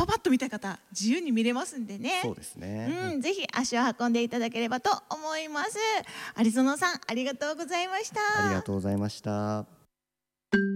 パッと見たい方自由に見れますんでね。 そうですね、 ぜひ足を運んでいただければと思います。有園さんありがとうございました。 ありがとうございました。